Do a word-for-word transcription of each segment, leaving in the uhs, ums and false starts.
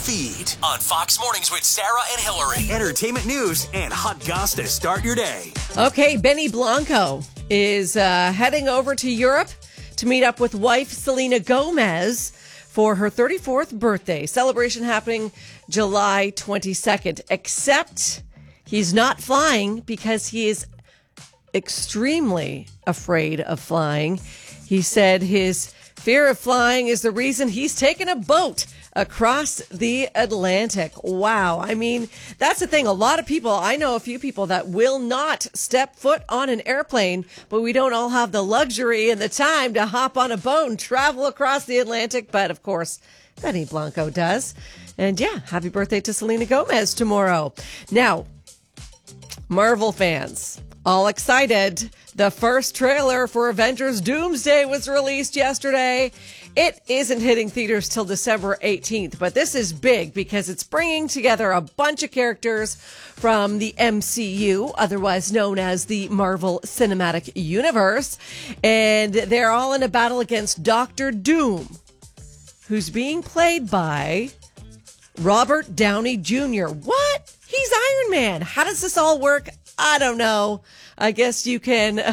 feed on Fox Mornings with Sarah and Hillary. Entertainment news and hot goss to start your day. Okay, Benny Blanco is uh, heading over to Europe to meet up with wife Selena Gomez for her thirty-fourth birthday. Celebration happening July twenty-second. Except he's not flying because he is extremely afraid of flying. He said his fear of flying is the reason he's taken a boat across the Atlantic. Wow. I mean, that's the thing. A lot of people, I know a few people that will not step foot on an airplane, but we don't all have the luxury and the time to hop on a boat and travel across the Atlantic. But of course, Benny Blanco does. And yeah, happy birthday to Selena Gomez tomorrow. Now, Marvel fans, all excited. The first trailer for Avengers Doomsday was released yesterday. It isn't hitting theaters till December eighteenth, but this is big because it's bringing together a bunch of characters from the M C U, otherwise known as the Marvel Cinematic Universe, and they're all in a battle against Doctor Doom, who's being played by Robert Downey Junior What? He's Iron Man. How does this all work? I don't know. I guess you can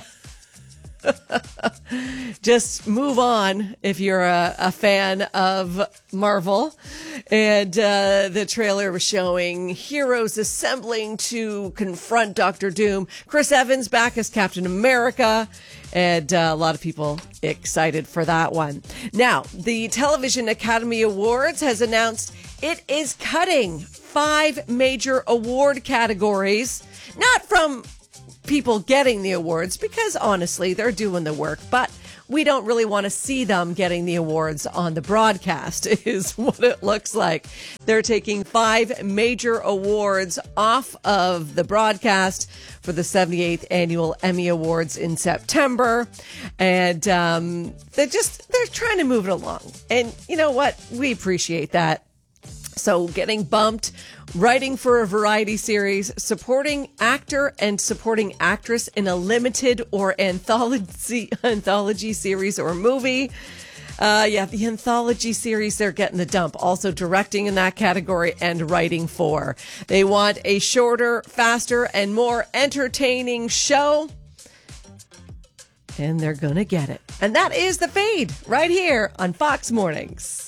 just move on if you're a, a fan of Marvel. And uh, the trailer was showing heroes assembling to confront Doctor Doom. Chris Evans back as Captain America. And uh, a lot of people excited for that one. Now, the Television Academy Awards has announced it is cutting five major award categories. Not from people getting the awards, because honestly, they're doing the work, but we don't really want to see them getting the awards on the broadcast, is what it looks like. They're taking five major awards off of the broadcast for the seventy-eighth Annual Emmy Awards in September. And um, they're just, they're trying to move it along. And you know what? We appreciate that. So getting bumped, writing for a variety series, supporting actor and supporting actress in a limited or anthology anthology series or movie. Uh, yeah, the anthology series, they're getting the dump. Also directing in that category and writing for. They want a shorter, faster, and more entertaining show. And they're going to get it. And that is The Fade right here on Fox Mornings.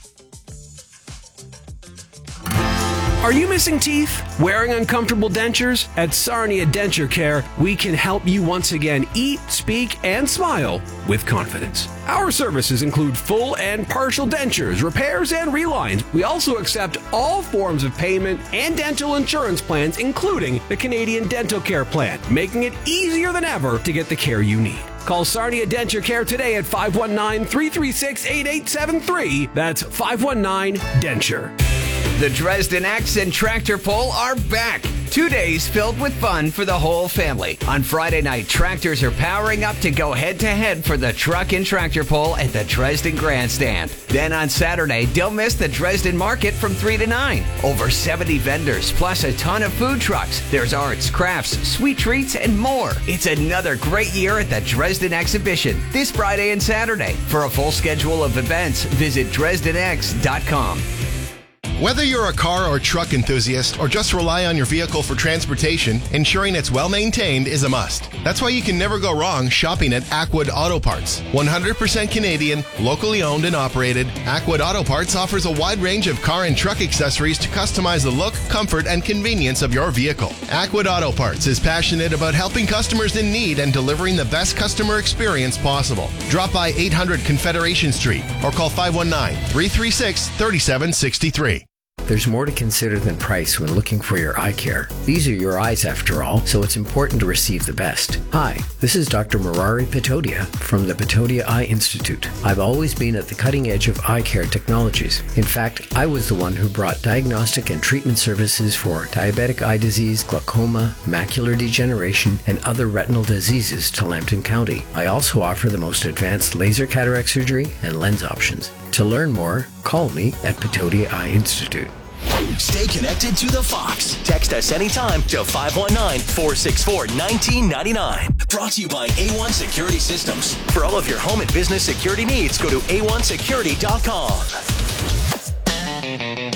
Are you missing teeth? Wearing uncomfortable dentures? At Sarnia Denture Care, we can help you once again eat, speak, and smile with confidence. Our services include full and partial dentures, repairs, and relines. We also accept all forms of payment and dental insurance plans, including the Canadian Dental Care Plan, making it easier than ever to get the care you need. Call Sarnia Denture Care today at five one nine, three three six, eight eight seven three. That's five one nine, denture. The Dresden X and Tractor Pull are back. Two days filled with fun for the whole family. On Friday night, tractors are powering up to go head-to-head for the Truck and Tractor Pull at the Dresden Grandstand. Then on Saturday, don't miss the Dresden Market from three to nine. Over seventy vendors, plus a ton of food trucks. There's arts, crafts, sweet treats, and more. It's another great year at the Dresden Exhibition this Friday and Saturday. For a full schedule of events, visit Dresden X dot com. Whether you're a car or truck enthusiast or just rely on your vehicle for transportation, ensuring it's well maintained is a must. That's why you can never go wrong shopping at Ackwood Auto Parts. one hundred percent Canadian, locally owned and operated, Ackwood Auto Parts offers a wide range of car and truck accessories to customize the look, comfort, and convenience of your vehicle. Ackwood Auto Parts is passionate about helping customers in need and delivering the best customer experience possible. Drop by eight hundred Confederation Street or call five one nine, three three six, three seven six three. There's more to consider than price when looking for your eye care. These are your eyes after all, so it's important to receive the best. Hi, this is Doctor Murari Patodia from the Patodia Eye Institute. I've always been at the cutting edge of eye care technologies. In fact, I was the one who brought diagnostic and treatment services for diabetic eye disease, glaucoma, macular degeneration, and other retinal diseases to Lambton County. I also offer the most advanced laser cataract surgery and lens options. To learn more, call me at Patodia Eye Institute. Stay connected to the Fox. Text us anytime to five one nine, four six four, one nine nine nine. Brought to you by A one Security Systems. For all of your home and business security needs, go to A one security dot com.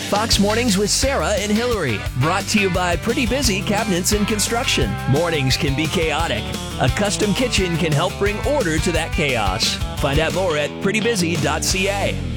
Fox Mornings with Sarah and Hillary, brought to you by Pretty Busy Cabinets and Construction. Mornings can be chaotic. A custom kitchen can help bring order to that chaos. Find out more at pretty busy dot c a.